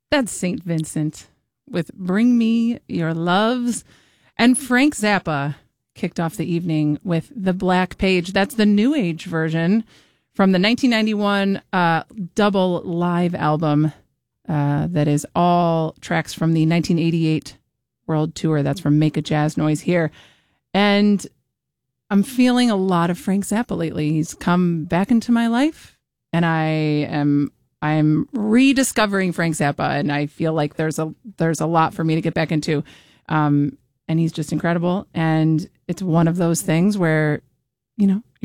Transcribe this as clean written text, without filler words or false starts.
That's St. Vincent with Bring Me Your Loves. And Frank Zappa kicked off the evening with The Black Page. That's the New Age version from the 1991 double live album that is all tracks from the 1988 World Tour. That's from Make a Jazz Noise here. And I'm feeling a lot of Frank Zappa lately. He's come back into my life, and I'm rediscovering Frank Zappa, and I feel like there's a lot for me to get back into. And he's just incredible. And it's one of those things where, you know,